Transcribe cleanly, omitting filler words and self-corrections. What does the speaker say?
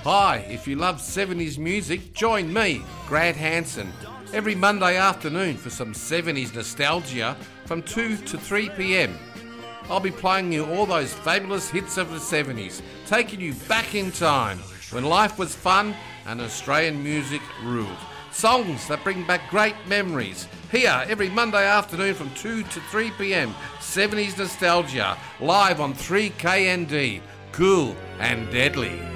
Hi, if you love 70s music, join me, Grant Hanson, every Monday afternoon for some 70s nostalgia from 2 to 3 p.m. I'll be playing you all those fabulous hits of the 70s, taking you back in time when life was fun and Australian music ruled. Songs that bring back great memories. Here, every Monday afternoon from 2 to 3 p.m, 70s Nostalgia, live on 3KND. Cool and deadly.